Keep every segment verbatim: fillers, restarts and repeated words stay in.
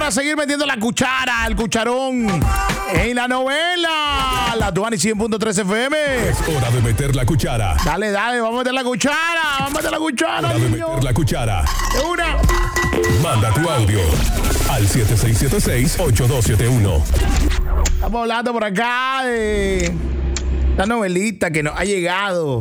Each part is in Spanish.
para seguir metiendo la cuchara, el cucharón en la novela. La Tuani cien punto tres F M. Es hora de meter la cuchara. Dale, dale, vamos a meter la cuchara. Vamos a meter la cuchara, Hora de niño. meter la cuchara. De una. Manda tu audio al siete seis siete seis, ocho dos siete uno. Estamos hablando por acá de la novelita que nos ha llegado.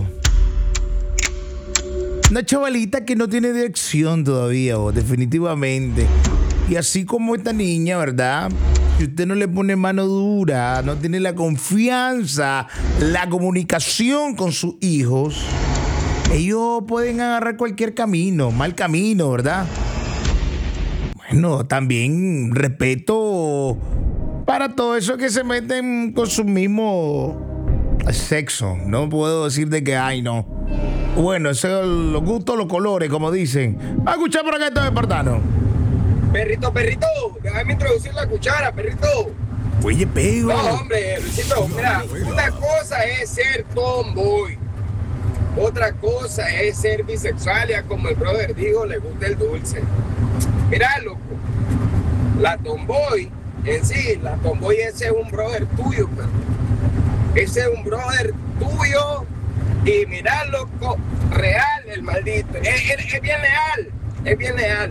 Una chavalita que no tiene dirección todavía, oh, definitivamente. Y así como esta niña, ¿verdad? Si usted no le pone mano dura, no tiene la confianza, la comunicación con sus hijos, ellos pueden agarrar cualquier camino, mal camino, ¿verdad? Bueno, también respeto para todo eso que se meten con su mismo sexo. No puedo decir de que, ay, no. Bueno, eso es los gustos, los colores, como dicen. Va a escuchar por acá estos espartanos. Perrito, perrito, déjame introducir la cuchara, perrito. Oye, pego. No, hombre, Luisito, mira, una cosa es ser tomboy. Otra cosa es ser bisexual, ya como el brother dijo, le gusta el dulce. Mira, loco, la tomboy en sí, la tomboy ese es un brother tuyo, pero ese es un brother tuyo y mira, loco, real el maldito, es, es, es bien leal, es bien leal.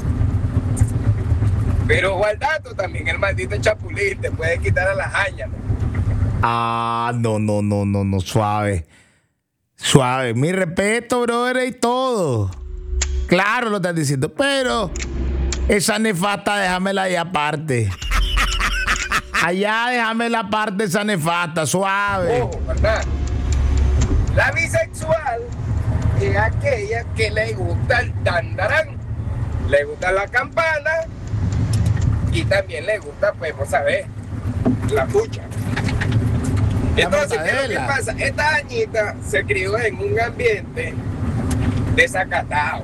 Pero ojo al dato también, el maldito chapulín te puede quitar a las hañas, ¿no? Ah, no, no, no, no, no, suave. Suave. Mi respeto, brother, y todo. Claro lo estás diciendo, pero esa nefasta déjamela ahí aparte. Allá déjamela aparte esa nefasta, suave. Ojo, ¿verdad? La bisexual es aquella que le gusta el tandarán, le gusta la campana y también le gusta, pues, vos sabés, la pucha. Entonces, ¿qué es lo que pasa? Esta añita se crió en un ambiente desacatado.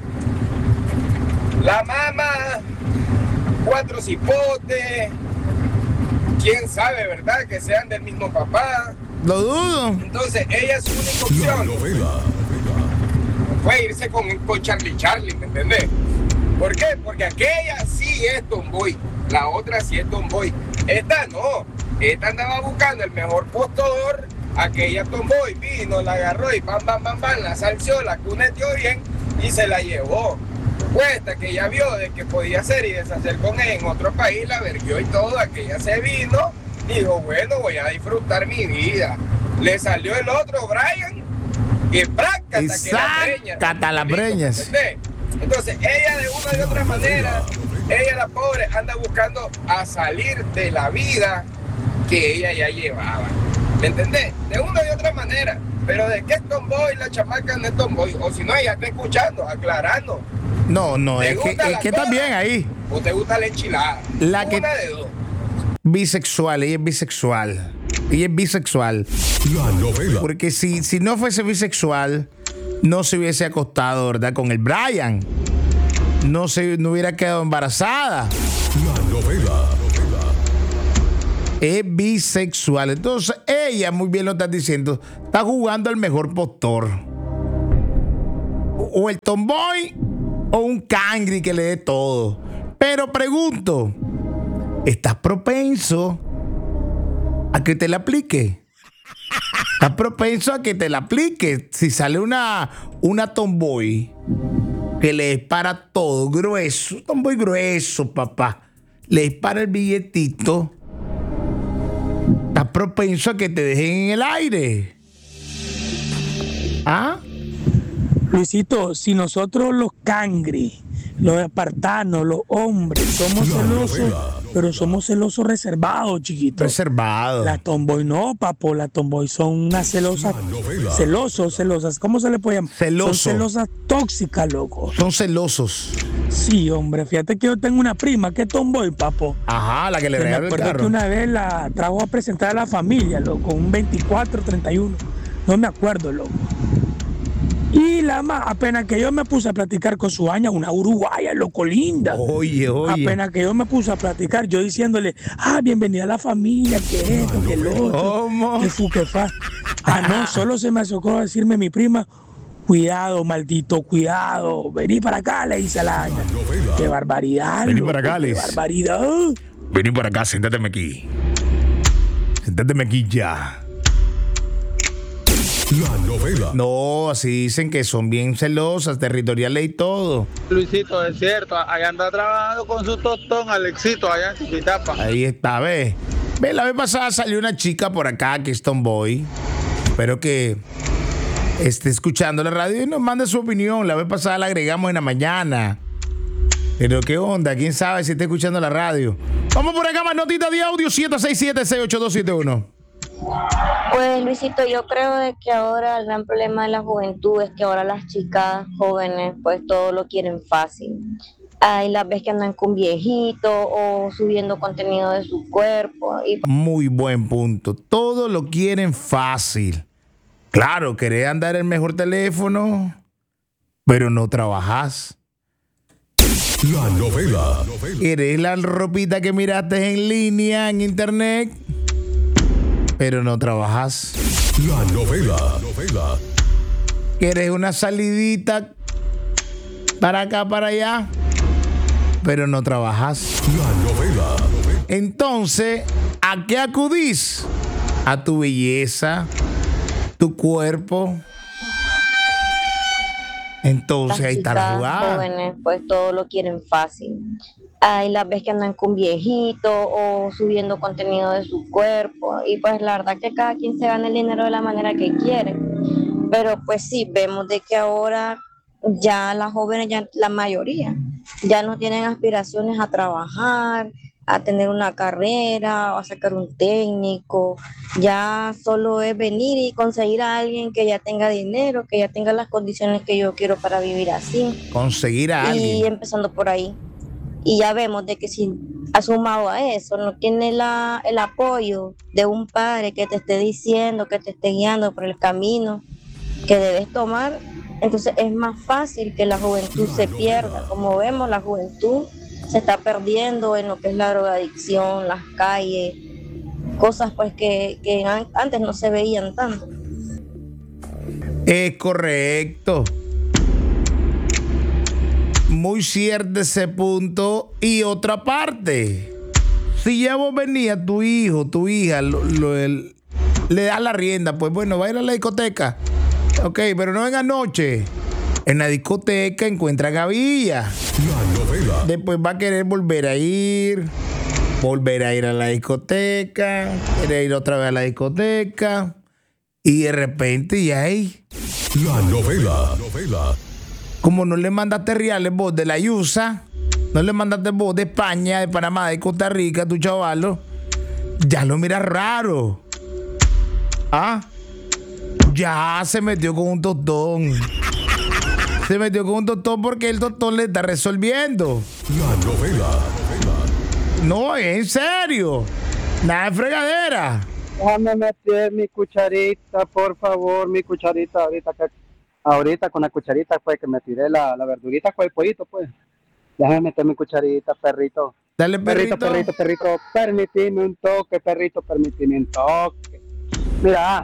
La mamá, cuatro cipotes, quién sabe, ¿verdad? Que sean del mismo papá. Lo dudo. Entonces, ella su única La opción novela. fue irse con, con Charlie Charlie, ¿me entendés? ¿Por qué? Porque aquella sí es tomboy, la otra sí es tomboy. Esta no, esta andaba buscando el mejor postor, aquella tomboy vino, la agarró y pam, pam, pam, pam, la salció, la cuneteó bien y se la llevó. Puesta que ella vio de que podía hacer y deshacer con ella en otro país, la verguió y todo, aquella se vino, dijo, bueno, voy a disfrutar mi vida. Le salió el otro, Brian, que prácata que la preña. Cata las breñas. ¿Entendés? Entonces, ella de una y otra manera, ella la pobre anda buscando a salir de la vida que ella ya llevaba. ¿Me entendés? De una y otra manera. Pero de qué es tomboy, la chamaca no es tomboy. O si no, ella está escuchando, aclarando. No, no, ¿Te es que, gusta es la que cola también ahí. o te gusta la enchilada? La Una que- de dos. Bisexual, ella es bisexual. Ella es bisexual. La novela. Porque si, si no fuese bisexual, no se hubiese acostado, ¿verdad? Con el Brian. No se no hubiera quedado embarazada. La novela. Es bisexual. Entonces, ella, muy bien lo está diciendo, está jugando al mejor postor. O el tomboy o un cangri que le dé todo. Pero pregunto, ¿estás propenso a que te la aplique? ¿Estás propenso a que te la aplique? Si sale una, una tomboy que le dispara todo grueso, tomboy grueso, papá, le dispara el billetito, ¿estás propenso a que te dejen en el aire? ¿Ah? Luisito, si nosotros los cangri, los espartanos, los hombres, somos La celosos, novela. pero somos celosos reservados, chiquitos. Reservado. La tomboy no, papo, la tomboy son unas celosas, La novela. celosos, celosas, ¿cómo se le puede llamar? Celoso. Son celosas tóxicas, loco. Son celosos. Sí, hombre, fíjate que yo tengo una prima que es tomboy, papo. Ajá, la que le Que me regaló el acuerdo carro. que una vez la trajo a presentar a la familia, loco, un veinticuatro, treinta y uno. No me acuerdo, loco. Y la más, apenas que yo me puse a platicar con su aña, una uruguaya, loco, linda. Oye, oye. Apenas que yo me puse a platicar, yo diciéndole, ah, bienvenida a la familia, que esto, que lo otro, ¿Cómo? que fu, que fa. Ah, no, solo se me asocó a decirme mi prima, Cuidado, maldito, cuidado. Vení para acá, le dice a la Aña. Qué barbaridad. Vení loco, para acá, qué Liz. barbaridad. Vení para acá, siéntateme aquí. Siéntateme aquí ya. La novela. No, así dicen que son bien celosas, territoriales y todo. Luisito, es cierto, allá anda trabajando con su tostón, Alexito, allá en Chiquitapa. Ahí está, ve. Ve, la vez pasada salió una chica por acá, que es Tomboy. Espero que esté escuchando la radio y nos mande su opinión. La vez pasada la agregamos en la mañana. Pero qué onda, quién sabe si está escuchando la radio. Vamos por acá, más notitas de audio, siete seis siete, seis ocho dos siete uno. Pues Luisito, yo creo de que ahora el gran problema de la juventud es que ahora las chicas jóvenes pues todo lo quieren fácil. Hay las ves que andan con viejitos o subiendo contenido de su cuerpo. Y... Muy buen punto. Todo lo quieren fácil. Claro, querés andar el mejor teléfono, pero no trabajás. La novela. Querés la ropita que miraste en línea, en internet, pero no trabajás. La novela. novela. Querés una salidita para acá, para allá, pero no trabajás. La novela. Entonces, ¿a qué acudís? A tu belleza, tu cuerpo. Entonces las ahí está la chicas jugada. jóvenes pues todo lo quieren fácil. Hay las ves que andan con viejitos o subiendo contenido de su cuerpo y pues la verdad que cada quien se gana el dinero de la manera que quiere. Pero pues sí, vemos de que ahora ya las jóvenes, ya la mayoría, ya no tienen aspiraciones a trabajar, a tener una carrera o a sacar un técnico. Ya solo es venir y conseguir a alguien que ya tenga dinero, que ya tenga las condiciones que yo quiero para vivir así. Conseguir a Y alguien. empezando por ahí. Y ya vemos de que si asumado a eso, no tiene la, el apoyo de un padre que te esté diciendo, que te esté guiando por el camino que debes tomar, entonces es más fácil que la juventud se pierda. Como vemos, la juventud se está perdiendo en lo que es la drogadicción, las calles, cosas pues que, que an- antes no se veían tanto. Es correcto. Muy cierto ese punto. Y otra parte, si ya vos venías, tu hijo, tu hija, lo, lo, el, le das la rienda, pues bueno, va a ir a la discoteca. Ok, pero no venga anoche. En la discoteca encuentra gavilla. La novela. Después va a querer volver a ir, volver a ir a la discoteca, querer ir otra vez a la discoteca. Y de repente, y ahí, La novela. novela. como no le mandaste reales vos de la Yusa, no le mandaste vos de España, de Panamá, de Costa Rica, tu chavalo, ya lo miras raro. ¿Ah? Ya se metió con un tostón. Se metió con un tostón porque el tostón le está resolviendo. La novela. No, en serio. Nada de fregadera. Déjame meter mi cucharita, por favor, mi cucharita ahorita que ahorita con la cucharita pues que me tiré la, la verdurita con el pollito pues. Déjame meter mi cucharita, perrito. Dale, perrito. Perrito, perrito, perrito, permitime un toque, perrito, permitime un toque. Mira,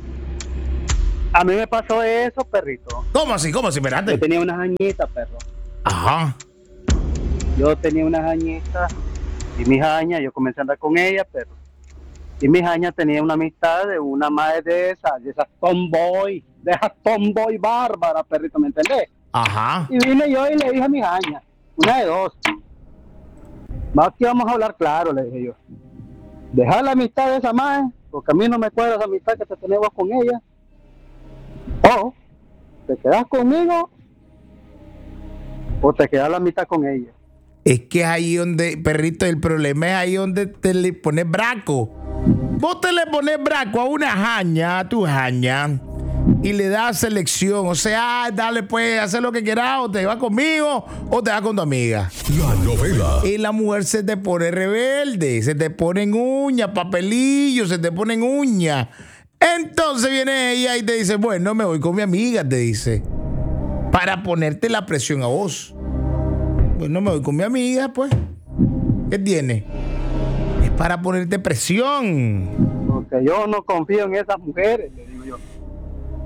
a mí me pasó eso, perrito. ¿Cómo así? ¿Cómo así? Yo Espérate. tenía unas añitas, perro. Ajá. Yo tenía unas añitas y mis añas, yo comencé a andar con ella, perro. Y mis añas tenía una amistad de una madre de esas, de esas tomboy, de esas tomboy bárbaras, perrito, ¿me entendés? Ajá. Y vine yo y le dije a mis añas, una de dos. Más que vamos a hablar claro, le dije yo. Dejar la amistad de esa madre, porque a mí no me cuadra esa amistad que te tenemos con ella. O te quedas conmigo o te quedas la amistad con ella. Es que es ahí donde, perrito, el problema es ahí donde te le pones braco. Vos te le pones braco a una jaña, a tu jaña, y le das selección. O sea, dale pues, haz lo que quieras, o te vas conmigo, o te vas con tu amiga. La novela. Y la mujer se te pone rebelde, se te ponen uñas, papelillos, se te ponen uñas. Entonces viene ella y te dice, bueno, me voy con mi amiga, te dice, para ponerte la presión a vos. Bueno, me voy con mi amiga, pues. ¿Qué tiene? Es para ponerte presión. Porque yo no confío en esas mujeres, le digo yo.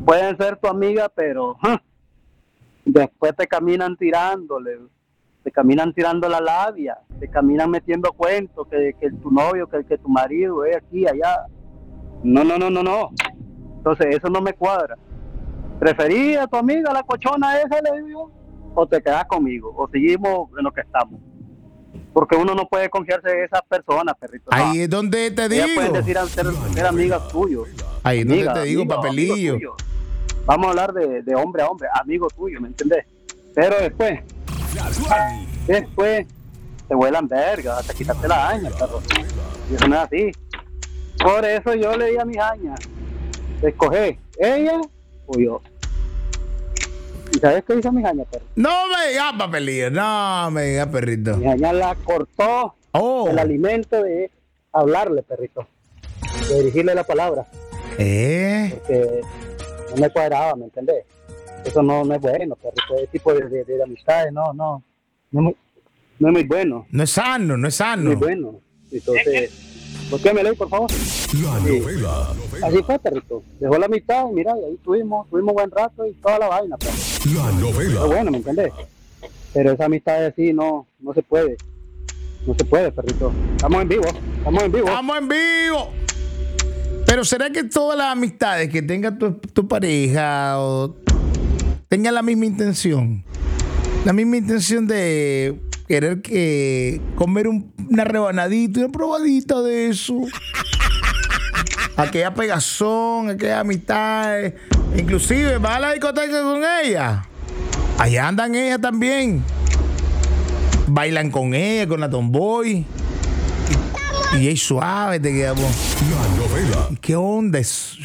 pueden ser tu amiga, pero ¡huh! después te caminan tirándole, te caminan tirando la labia, te caminan metiendo cuentos que, que tu novio, que, que tu marido es aquí, allá. No, no, no, no, no. Entonces eso no me cuadra. ¿Preferí a tu amiga, la cochona esa, le digo, o te quedas conmigo, o seguimos en lo que estamos? Porque uno no puede confiarse en esas personas, perrito. No. Ahí es donde te digo. Ellas pueden decir a ser, ser amigas tuyas. Ahí es donde Amiga, te digo, amigo, papelillo. amigo tuyo. Vamos a hablar de, de hombre a hombre, amigo tuyo, ¿me entendés? Pero después, después, te vuelan verga, hasta quitarte la aña, perro. Y eso no es así. Por eso yo le di a mis añas, escoger ella o yo. ¿Y sabes qué hizo mis añas, perro? No me digas, papelillo. No me digas, perrito. Mis añas la cortó Oh. el alimento de hablarle, perrito. De dirigirle la palabra. ¿Eh? Porque no me cuadraba, ¿me entendés? Eso no, no es bueno, perrito. Ese tipo de, de, de amistades, no, no. No es, muy, no es muy bueno. No es sano, no es No sano. es muy bueno. Entonces, ¿por qué me leí, por favor? La Sí. novela. Así fue, perrito. Dejó la amistad y mira, y ahí tuvimos, tuvimos buen rato y toda la vaina, perro. La Pero novela. bueno, ¿me entendés? Pero esa amistad así no, no se puede. No se puede, perrito. Estamos en vivo, estamos en vivo. Estamos en vivo. Pero ¿será que todas las amistades que tenga tu, tu pareja o tengan la misma intención? La misma intención de querer que comer un, una rebanadita, una probadita de eso. Aquella pegazón, aquella amistad. Inclusive va a la discoteca con ella. Allá andan ellas también. Bailan con ella, con la tomboy. Y, y es suave, te quedamos. La novela. ¿Qué onda? Es-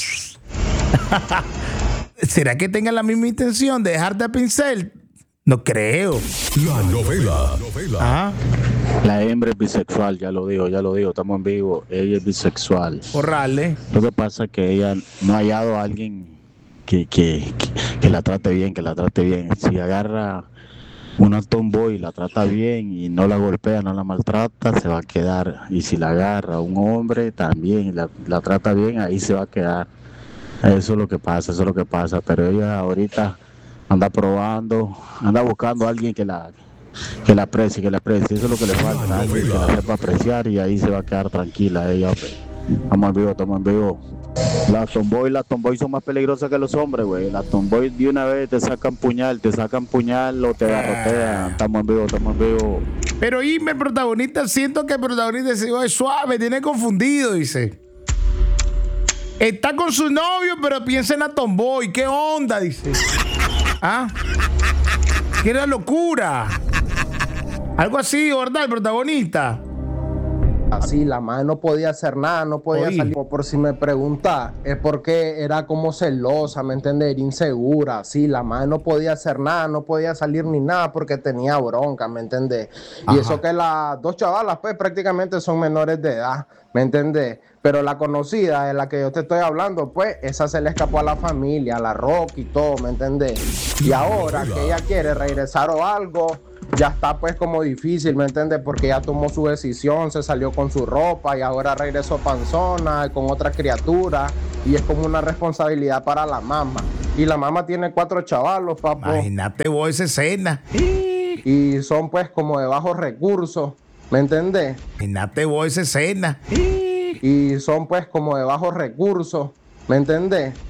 ¿Será que tengan la misma intención de dejarte a pincel? No creo. La novela. novela. Ah, La hembra es bisexual, ya lo digo, ya lo digo, estamos en vivo. Ella es bisexual. borrarle. Lo que pasa es que ella no ha hallado a alguien que, que, que, que la trate bien, que la trate bien. Si agarra una tomboy y la trata bien y no la golpea, no la maltrata, se va a quedar. Y si la agarra un hombre también y la, la trata bien, ahí se va a quedar. Eso es lo que pasa, eso es lo que pasa. Pero ella ahorita anda probando, anda buscando a alguien que la que la aprecie, que la aprecie. Eso es lo que le falta, alguien que la sepa apreciar y ahí se va a quedar tranquila ella. Hombre. Estamos en vivo, estamos en vivo. Las tomboy, las tomboy son más peligrosas que los hombres, güey. Las tomboy de una vez te sacan puñal, te sacan puñal o te garrotean. Estamos en vivo, estamos en vivo. Pero Irma, el protagonista, siento que el protagonista dice, "Oye, suave, tiene confundido", dice. Está con su novio, pero piensa en la tomboy. ¿Qué onda? Dice. ¿Ah? ¿Qué era locura? Algo así, ¿verdad? El protagonista. Así, la madre no podía hacer nada, no podía Oí. salir. Por si me pregunta, es porque era como celosa, ¿me entiendes? Era insegura, sí, la madre no podía hacer nada, no podía salir ni nada porque tenía bronca, ¿me entiendes? Y Ajá. eso que las dos chavalas, pues, prácticamente son menores de edad, ¿me entiendes? Pero la conocida de la que yo te estoy hablando, pues, esa se le escapó a la familia, a la Rocky y todo, ¿me entiendes? Y ahora que ella quiere regresar o algo, ya está pues como difícil, ¿me entiendes? Porque ya tomó su decisión, se salió con su ropa y ahora regresó panzona con otra criatura y es como una responsabilidad para la mamá. Y la mamá tiene cuatro chavalos, papo, Imagínate vos esa escena. y son pues como de bajos recursos, ¿me entendés? Imagínate vos esa escena. Y son pues como de bajos recursos, ¿me entendés?